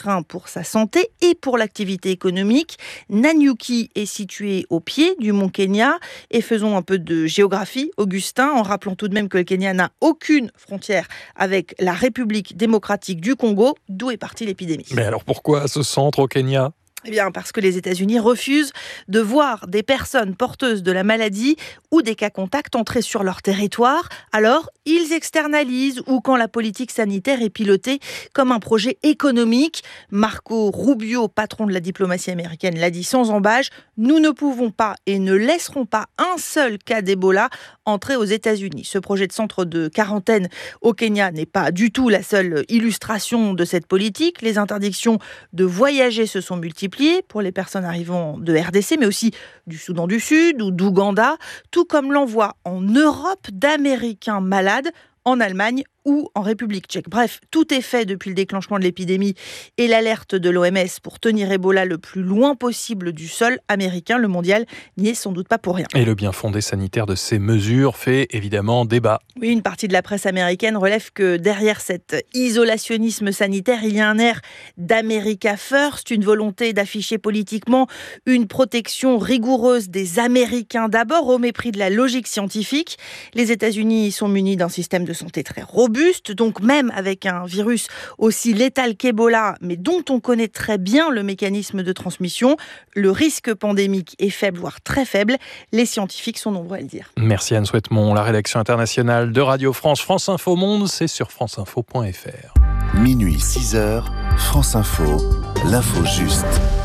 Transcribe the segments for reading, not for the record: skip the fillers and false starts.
frein pour sa santé et pour l'activité économique. Nanyuki est situé au pied du mont Kenya. Et faisons un peu de géographie, Augustin, en rappelant tout de même que le Kenya n'a aucune frontière avec la République démocratique du Congo, d'où est partie l'épidémie. Mais alors pourquoi ce centre au Kenya ? Eh bien, parce que les États-Unis refusent de voir des personnes porteuses de la maladie ou des cas contacts entrer sur leur territoire. Alors, ils externalisent ou quand la politique sanitaire est pilotée comme un projet économique. Marco Rubio, patron de la diplomatie américaine, l'a dit sans ambages. Nous ne pouvons pas et ne laisserons pas un seul cas d'Ebola entrer aux États-Unis. Ce projet de centre de quarantaine au Kenya n'est pas du tout la seule illustration de cette politique. Les interdictions de voyager se sont multipliées pour les personnes arrivant de RDC, mais aussi du Soudan du Sud ou d'Ouganda, tout comme l'envoi en Europe d'Américains malades en Allemagne ou en République tchèque. Bref, tout est fait depuis le déclenchement de l'épidémie et l'alerte de l'OMS pour tenir Ebola le plus loin possible du sol américain. Le mondial n'y est sans doute pas pour rien. Et le bien fondé sanitaire de ces mesures fait évidemment débat. Oui, une partie de la presse américaine relève que derrière cet isolationnisme sanitaire, il y a un air d'America First, une volonté d'afficher politiquement une protection rigoureuse des Américains d'abord au mépris de la logique scientifique. Les États-Unis sont munis d'un système de santé très robuste, donc même avec un virus aussi létal qu'Ebola, mais dont on connaît très bien le mécanisme de transmission, le risque pandémique est faible, voire très faible. Les scientifiques sont nombreux à le dire. Merci Anne Souhaitemont. La rédaction internationale de Radio France, France Info Monde, c'est sur franceinfo.fr. Minuit 6h, France Info, l'info juste.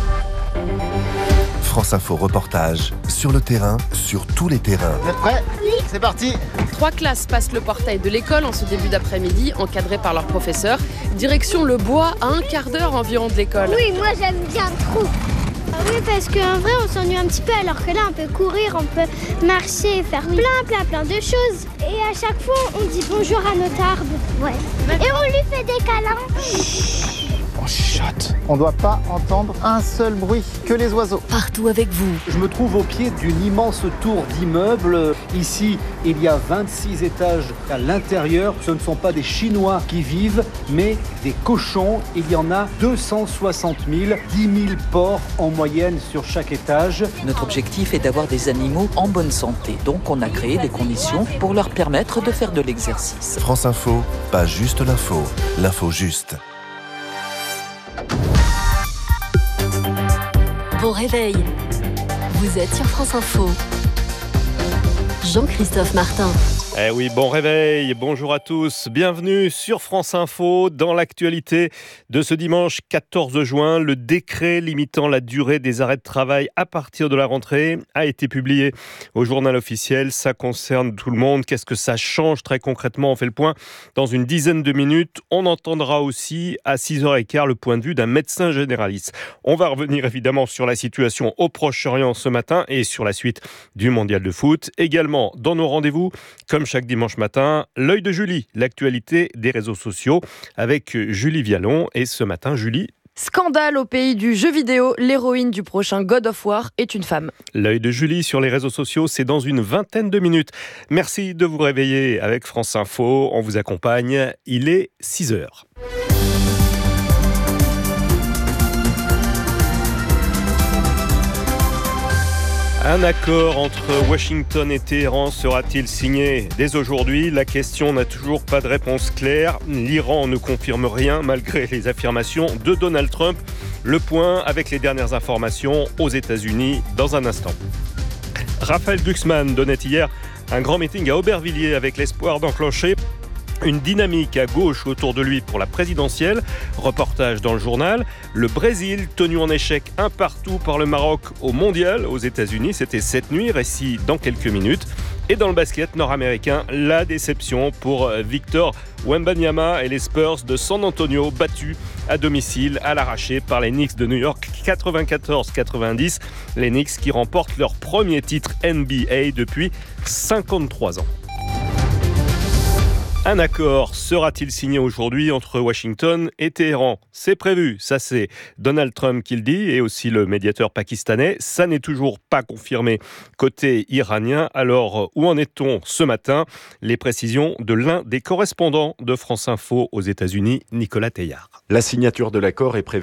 France Info reportage sur le terrain, sur tous les terrains. Vous êtes prêts ? Oui. C'est parti. 3 classes passent le portail de l'école en ce début d'après-midi, encadrées par leur professeur. Direction le bois, à un quart d'heure environ de l'école. Oui, moi j'aime bien trop. Oui, parce qu'en vrai on s'ennuie un petit peu, alors que là on peut courir, on peut marcher, faire plein de choses. Et à chaque fois on dit bonjour à notre arbre. Ouais. Et on lui fait des câlins. On chuchote. On ne doit pas entendre un seul bruit, que les oiseaux. Partout avec vous. Je me trouve au pied d'une immense tour d'immeubles. Ici, il y a 26 étages à l'intérieur. Ce ne sont pas des Chinois qui vivent, mais des cochons. Il y en a 260 000, 10 000 porcs en moyenne sur chaque étage. Notre objectif est d'avoir des animaux en bonne santé. Donc on a créé des conditions pour leur permettre de faire de l'exercice. France Info, pas juste l'info, l'info juste. Bon réveil, vous êtes sur France Info. Jean-Christophe Martin. Eh oui, bon réveil, bonjour à tous, bienvenue sur France Info. Dans l'actualité de ce dimanche 14 juin, le décret limitant la durée des arrêts de travail à partir de la rentrée a été publié au journal officiel. Ça concerne tout le monde. Qu'est-ce que ça change très concrètement ? On fait le point dans une dizaine de minutes. On entendra aussi à 6h15 le point de vue d'un médecin généraliste. On va revenir évidemment sur la situation au Proche-Orient ce matin et sur la suite du mondial de foot. Également dans nos rendez-vous, comme chaque dimanche matin, l'œil de Julie, l'actualité des réseaux sociaux avec Julie Vialon. Et ce matin, Julie... Scandale au pays du jeu vidéo, l'héroïne du prochain God of War est une femme. L'œil de Julie sur les réseaux sociaux, c'est dans une vingtaine de minutes. Merci de vous réveiller avec France Info. On vous accompagne, il est 6h. Un accord entre Washington et Téhéran sera-t-il signé dès aujourd'hui ? La question n'a toujours pas de réponse claire. L'Iran ne confirme rien malgré les affirmations de Donald Trump. Le point avec les dernières informations aux États-Unis dans un instant. Raphaël Glucksmann donnait hier un grand meeting à Aubervilliers avec l'espoir d'enclencher une dynamique à gauche autour de lui pour la présidentielle. Reportage dans le journal. Le Brésil, tenu en échec un partout par le Maroc au mondial aux États-Unis. C'était cette nuit, récit dans quelques minutes. Et dans le basket nord-américain, la déception pour Victor Wembanyama et les Spurs de San Antonio, battus à domicile à l'arraché par les Knicks de New York 94-90. Les Knicks qui remportent leur premier titre NBA depuis 53 ans. Un accord sera-t-il signé aujourd'hui entre Washington et Téhéran ? C'est prévu, ça c'est Donald Trump qui le dit et aussi le médiateur pakistanais. Ça n'est toujours pas confirmé côté iranien. Alors où en est-on ce matin ? Les précisions de l'un des correspondants de France Info aux États-Unis, Nicolas Teillard. La signature de l'accord est prévue